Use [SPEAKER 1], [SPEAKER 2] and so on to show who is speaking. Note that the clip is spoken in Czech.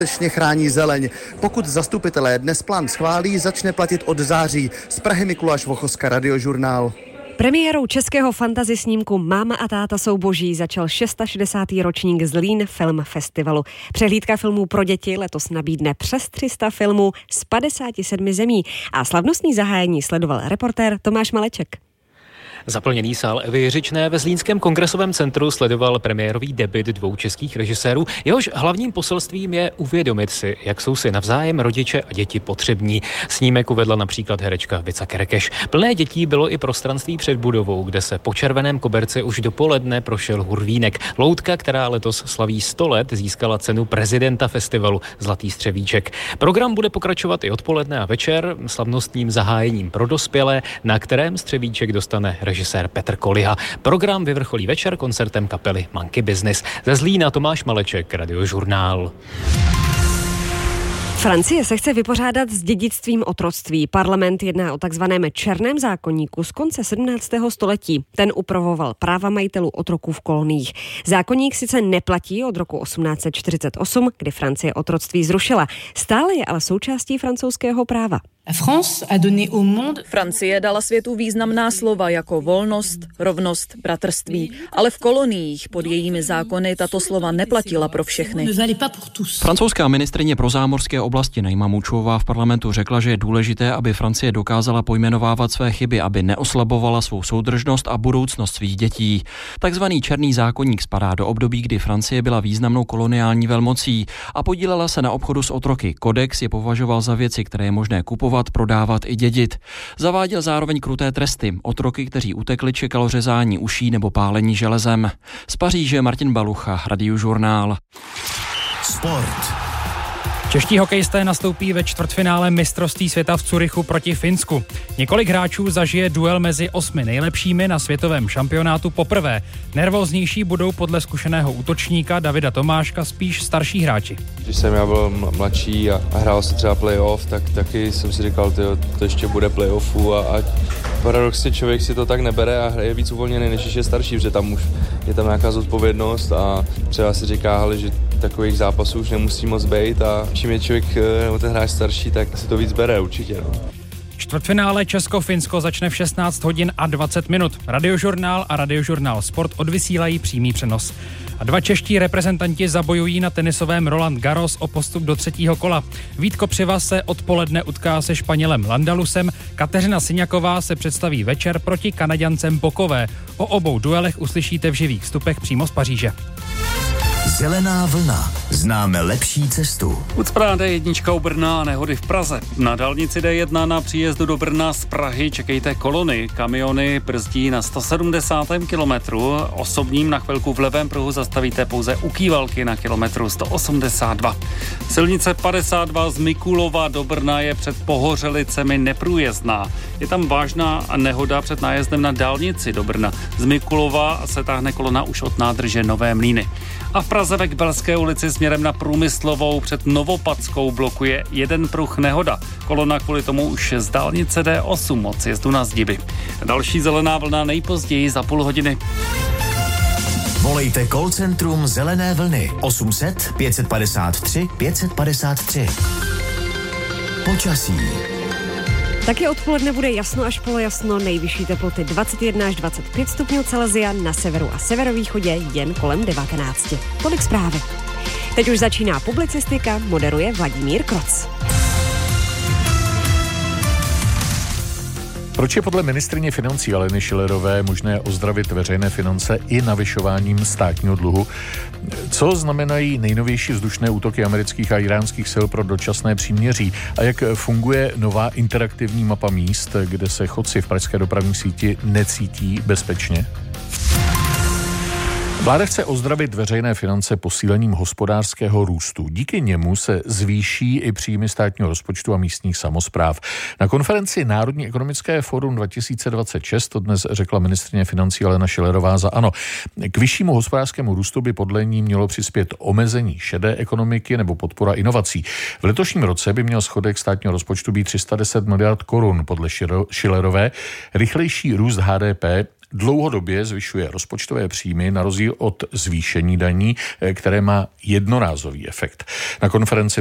[SPEAKER 1] Chrání zeleň. Pokud zastupitelé dnes plán schválí, začne platit od září. Z Prahy Mikuláš Vochoska, Radiožurnál.
[SPEAKER 2] Premiérou českého fantasy snímku Máma a táta jsou boží začal 660. ročník Zlín Film Festivalu. Přehlídka filmů pro děti letos nabídne přes 300 filmů z 57 zemí a slavnostní zahájení sledoval reportér Tomáš Maleček.
[SPEAKER 3] Zaplněný sál Evy Jiřičné ve Zlínském kongresovém centru sledoval premiérový debut dvou českých režisérů. Jehož hlavním poselstvím je uvědomit si, jak jsou si navzájem rodiče a děti potřební. Snímek uvedla například herečka Vica Kerekeš. Plné dětí bylo i prostranství před budovou, kde se po červeném koberci už dopoledne prošel hurvínek. Loutka, která letos slaví 100 let, získala cenu prezidenta festivalu Zlatý střevíček. Program bude pokračovat i odpoledne a večer slavnostním zahájením pro dospělé, na kterém střevíček dostane režisér Petr Koliha. Program vyvrcholí večer koncertem kapely Monkey Business. Ze Zlína Tomáš Maleček, Radiožurnál.
[SPEAKER 2] Francie se chce vypořádat s dědictvím otroctví. Parlament jedná o takzvaném černém zákoníku z konce 17. století. Ten upravoval práva majitelů otroků v koloniích. Zákoník sice neplatí od roku 1848, kdy Francie otroctví zrušila. Stále je ale součástí francouzského práva.
[SPEAKER 4] Francie dala světu významná slova jako volnost, rovnost, bratrství, ale v koloniích pod jejími zákony tato slova neplatila pro všechny.
[SPEAKER 5] Francouzská ministryně pro zámořské oblasti Najma Mučová v parlamentu řekla, že je důležité, aby Francie dokázala pojmenovávat své chyby, aby neoslabovala svou soudržnost a budoucnost svých dětí. Takzvaný černý zákoník spadá do období, kdy Francie byla významnou koloniální velmocí a podílela se na obchodu s otroky. Kodex je považoval za věci, které je možné kupovat, prodávat i dědit. Zaváděl zároveň kruté tresty. Otroky, kteří utekli, čekalo řezání uší nebo pálení železem. Z Paříže Martin Balucha, Radiožurnál.
[SPEAKER 6] Sport.
[SPEAKER 7] Čeští hokejisté nastoupí ve čtvrtfinále mistrovství světa v Curychu proti Finsku. Několik hráčů zažije duel mezi 8 nejlepšími na světovém šampionátu poprvé. Nervóznější budou podle zkušeného útočníka Davida Tomáška spíš starší hráči.
[SPEAKER 8] Když jsem já byl mladší a hrál se třeba playoff, tak taky jsem si říkal, to ještě bude playoffu a paradoxně člověk si to tak nebere a je víc uvolněný, než je starší, protože tam už je tam nějaká zodpovědnost a třeba si říká, že takových zápasů už nemusí moc být a čím je člověk nebo ten hráč starší, tak si to víc bere určitě. No.
[SPEAKER 7] Čtvrtfinále Česko-Finsko začne v 16 hodin a 20 minut. Radiožurnál a Radiožurnál Sport odvysílají přímý přenos. A dva čeští reprezentanti zabojují na tenisovém Roland Garros o postup do třetího kola. Vítko Přiva se odpoledne utká se Španělem Landalusem, Kateřina Syňaková se představí večer proti Kanaďancem Bokové. O obou duelech uslyšíte v živých vstupech přímo z Paříže.
[SPEAKER 6] Zelená vlna. Známe lepší cestu.
[SPEAKER 9] Ucpaná D1 u Brna a nehody v Praze. Na dálnici D1 na příjezdu do Brna z Prahy čekejte kolony. Kamiony brzdí na 170. kilometru. Osobním na chvilku v levém pruhu zastavíte pouze u Kývalky na kilometru 182. Silnice 52 z Mikulova do Brna je před Pohořelicemi neprůjezdná. Je tam vážná nehoda před nájezdem na dálnici do Brna. Z Mikulova se táhne kolona už od nádrže Nové Mlýny. A v Praze ve Kbelské ulici směrem na Průmyslovou před Novopadskou blokuje jeden pruh nehoda. Kolona kvůli tomu už z dálnice D8 od sjezdu na Zdiby. Další zelená vlna nejpozději za půl hodiny.
[SPEAKER 6] Volejte call centrum Zelené vlny 800 553 553. Počasí.
[SPEAKER 2] Taky odpoledne bude jasno až polojasno, nejvyšší teploty 21 až 25 stupňů Celsia, na severu a severovýchodě jen kolem 19. Tolik zprávy. Teď už začíná publicistika, moderuje Vladimír Kroc.
[SPEAKER 10] Proč je podle ministryně financí Aleny Schillerové možné ozdravit veřejné finance i navyšováním státního dluhu? Co znamenají nejnovější vzdušné útoky amerických a iránských sil pro dočasné příměří? A jak funguje nová interaktivní mapa míst, kde se chodci v pražské dopravní síti necítí bezpečně? Vláda chce ozdravit veřejné finance posílením hospodářského růstu. Díky němu se zvýší i příjmy státního rozpočtu a místních samospráv. Na konferenci Národní ekonomické fórum 2026 to dnes řekla ministryně financí Alena Schillerová za ANO. K vyššímu hospodářskému růstu by podle ní mělo přispět omezení šedé ekonomiky nebo podpora inovací. V letošním roce by měl schodek státního rozpočtu být 310 miliard korun podle Schillerové. Rychlejší růst HDP dlouhodobě zvyšuje rozpočtové příjmy na rozdíl od zvýšení daní, které má jednorázový efekt. Na konferenci